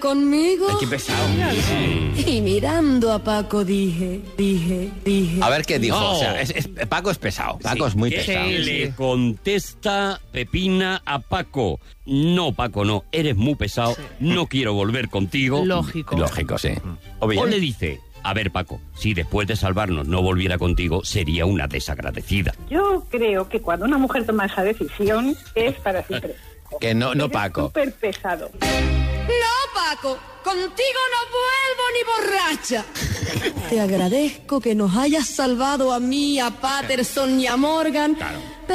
conmigo. Ay, qué pesado. Y mirando a Paco dije. A ver qué dijo. No. O sea, Paco es pesado. Paco es muy pesado. Le contesta Pepina a Paco. No, Paco, no. Eres muy pesado. No quiero volver contigo. Lógico. Lógico, sí. O le dice... A ver, Paco, si después de salvarnos no volviera contigo, sería una desagradecida. Yo creo que cuando una mujer toma esa decisión es para siempre. Que no, Eres Paco. súper pesado. No, Paco, contigo no vuelvo ni borracha. Te agradezco que nos hayas salvado a mí, a Patterson y a Morgan. Claro.